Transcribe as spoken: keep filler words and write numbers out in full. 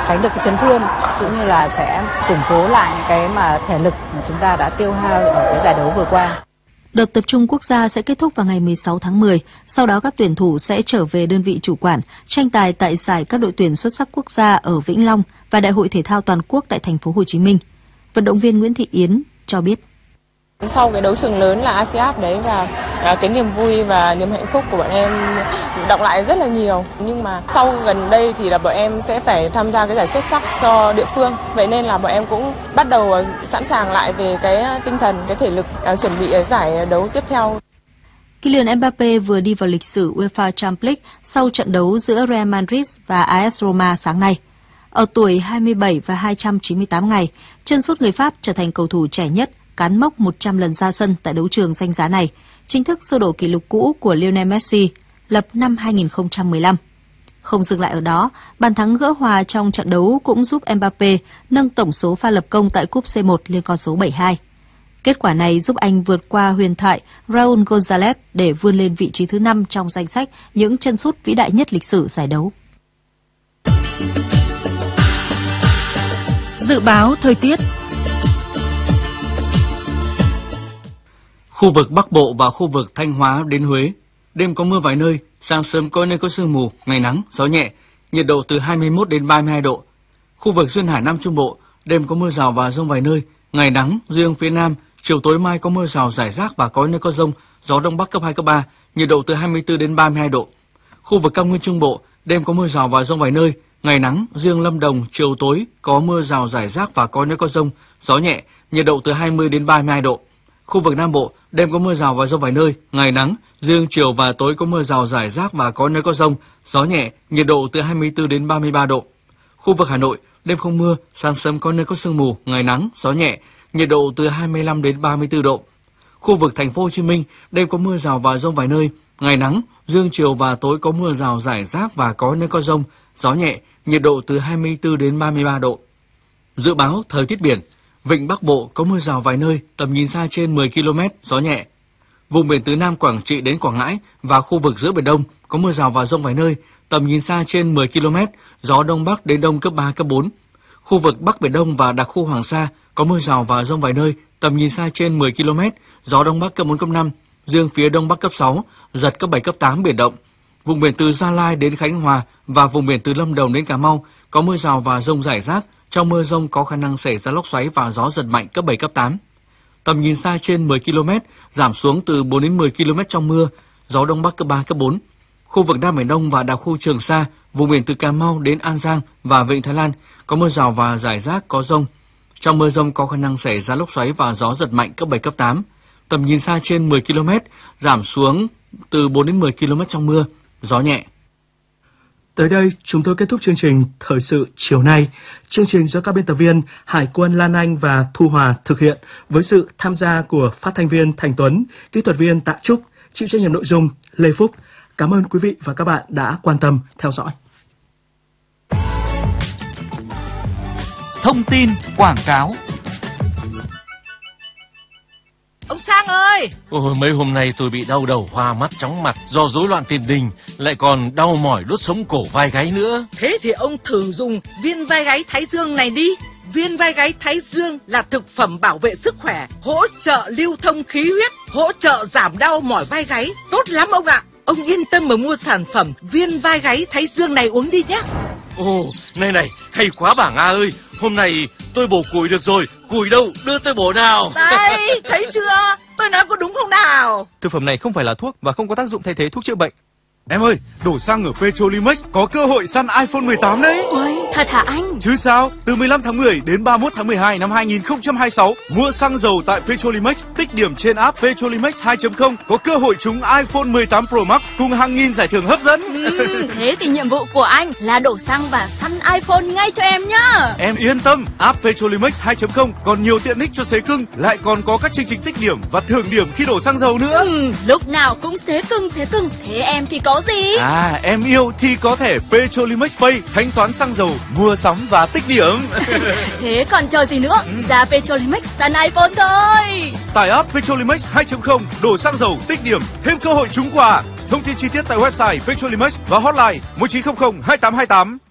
tránh được cái chấn thương cũng như là sẽ củng cố lại những cái mà thể lực mà chúng ta đã tiêu hao ở cái giải đấu vừa qua. Đợt tập trung quốc gia sẽ kết thúc vào ngày mười sáu tháng mười, sau đó các tuyển thủ sẽ trở về đơn vị chủ quản, tranh tài tại giải các đội tuyển xuất sắc quốc gia ở Vĩnh Long và Đại hội thể thao toàn quốc tại thành phố Hồ Chí Minh. Vận động viên Nguyễn Thị Yến cho biết. Sau cái đấu trường lớn là a si át đấy và cái niềm vui và niềm hạnh phúc của bọn em đọng lại rất là nhiều. Nhưng mà sau gần đây thì là bọn em sẽ phải tham gia cái giải xuất sắc cho địa phương. Vậy nên là bọn em cũng bắt đầu sẵn sàng lại về cái tinh thần, cái thể lực chuẩn bị giải đấu tiếp theo. Kylian Mbappé vừa đi vào lịch sử UEFA Champions League sau trận đấu giữa Real Madrid và a ét Roma sáng nay. Ở tuổi hai mươi bảy và hai trăm chín mươi tám ngày, chân sút người Pháp trở thành cầu thủ trẻ nhất cán mốc một trăm lần ra sân tại đấu trường danh giá này, chính thức xô đổ kỷ lục cũ của Lionel Messi lập năm hai nghìn không trăm mười lăm. Không dừng lại ở đó, bàn thắng gỡ hòa trong trận đấu cũng giúp Mbappé nâng tổng số pha lập công tại cúp xê một lên con số bảy mươi hai. Kết quả này giúp anh vượt qua huyền thoại Raúl González để vươn lên vị trí thứ năm trong danh sách những chân sút vĩ đại nhất lịch sử giải đấu. Dự báo thời tiết. Khu vực Bắc Bộ và khu vực Thanh Hóa đến Huế, đêm có mưa vài nơi, sáng sớm có nơi có sương mù, ngày nắng, gió nhẹ, nhiệt độ từ hai mươi mốt đến ba mươi hai độ. Khu vực duyên hải Nam Trung Bộ, đêm có mưa rào và dông vài nơi, ngày nắng, riêng phía Nam, chiều tối mai có mưa rào rải rác và có nơi có dông, gió Đông Bắc cấp hai, cấp ba, nhiệt độ từ hai mươi tư đến ba mươi hai độ. Khu vực Cao Nguyên Trung Bộ, đêm có mưa rào và dông vài nơi, ngày nắng, riêng Lâm Đồng, chiều tối có mưa rào rải rác và có nơi có dông, gió nhẹ, nhiệt độ từ hai mươi đến ba mươi hai độ. Khu vực Nam Bộ, đêm có mưa rào và dông vài nơi, ngày nắng, riêng chiều và tối có mưa rào rải rác và có nơi có dông, gió nhẹ, nhiệt độ từ hai mươi tư đến ba mươi ba độ. Khu vực Hà Nội, đêm không mưa, sáng sớm có nơi có sương mù, ngày nắng, gió nhẹ, nhiệt độ từ hai mươi lăm đến ba mươi tư độ. Khu vực Thành phố Hồ Chí Minh, đêm có mưa rào và dông vài nơi, ngày nắng, riêng chiều và tối có mưa rào rải rác và có nơi có dông, gió nhẹ, nhiệt độ từ hai mươi tư đến ba mươi ba độ. Dự báo thời tiết biển, vịnh Bắc Bộ có mưa rào vài nơi, tầm nhìn xa trên mười ki lô mét, gió nhẹ. Vùng biển từ Nam Quảng Trị đến Quảng Ngãi và khu vực giữa Biển Đông có mưa rào và dông vài nơi, tầm nhìn xa trên mười ki lô mét, gió Đông Bắc đến Đông cấp ba, cấp bốn. Khu vực Bắc Biển Đông và đặc khu Hoàng Sa có mưa rào và dông vài nơi, tầm nhìn xa trên mười ki lô mét, gió Đông Bắc cấp bốn, cấp năm, riêng phía Đông Bắc cấp sáu, giật cấp bảy, cấp tám, biển động. Vùng biển từ Gia Lai đến Khánh Hòa và vùng biển từ Lâm Đồng đến Cà Mau có mưa rào và dông rải rác, trong mưa dông có khả năng xảy ra lốc xoáy và gió giật mạnh cấp bảy, cấp tám. Tầm nhìn xa trên mười ki lô mét, giảm xuống từ bốn đến mười ki lô mét trong mưa, gió Đông Bắc cấp ba, cấp bốn. Khu vực Nam Biển Đông và đặc khu Trường Sa, vùng biển từ Cà Mau đến An Giang và Vịnh Thái Lan có mưa rào và rải rác có dông. Trong mưa dông có khả năng xảy ra lốc xoáy và gió giật mạnh cấp bảy, cấp tám. Tầm nhìn xa trên mười ki lô mét, giảm xuống từ bốn đến mười ki lô mét trong mưa, gió nhẹ. Tới đây, chúng tôi kết thúc chương trình Thời sự chiều nay. Chương trình do các biên tập viên Hải quân Lan Anh và Thu Hòa thực hiện với sự tham gia của phát thanh viên Thành Tuấn, kỹ thuật viên Tạ Trúc, chịu trách nhiệm nội dung Lê Phúc. Cảm ơn quý vị và các bạn đã quan tâm theo dõi. Thông tin quảng cáo. Ông Sang ơi! Ôi, mấy hôm nay tôi bị đau đầu, hoa mắt, chóng mặt do rối loạn tiền đình, lại còn đau mỏi đốt sống cổ vai gáy nữa. Thế thì ông thử dùng viên vai gáy Thái Dương này đi. Viên vai gáy Thái Dương là thực phẩm bảo vệ sức khỏe, hỗ trợ lưu thông khí huyết, hỗ trợ giảm đau mỏi vai gáy. Tốt lắm ông ạ! Ông yên tâm mà mua sản phẩm viên vai gáy Thái Dương này uống đi nhé. Ồ, này này, hay quá bà Nga ơi. Hôm nay tôi bổ củi được rồi. Củi đâu, đưa tôi bổ nào. Đây, thấy chưa? Tôi nói có đúng không nào? Thực phẩm này không phải là thuốc và không có tác dụng thay thế thuốc chữa bệnh. Em ơi, đổ xăng ở Petrolimex có cơ hội săn iPhone mười tám đấy. Ôi, thật hả anh? Chứ sao, từ mười lăm tháng mười đến ba mươi mốt tháng mười hai năm hai nghìn không trăm hai mươi sáu, mua xăng dầu tại Petrolimex, tích điểm trên app Petrolimex hai chấm không có cơ hội trúng iPhone mười tám Pro Max cùng hàng nghìn giải thưởng hấp dẫn. Ừ, thế thì nhiệm vụ của anh là đổ xăng và săn iPhone ngay cho em nhá. Em yên tâm, app Petrolimex hai chấm không còn nhiều tiện ích cho xế cưng, lại còn có các chương trình tích điểm và thưởng điểm khi đổ xăng dầu nữa. Ừ, lúc nào cũng xế cưng xế cưng, thế em thì có gì? À, em yêu thì có thẻ Petrolimex Pay, thanh toán xăng dầu, mua sắm và tích điểm. Thế còn chờ gì nữa? Ra Petrolimex săn iPhone thôi. Tải app Petrolimex hai chấm không, đổ xăng dầu, tích điểm, thêm cơ hội trúng quà. Thông tin chi tiết tại website Petrolimex và hotline một chín không không hai tám hai tám.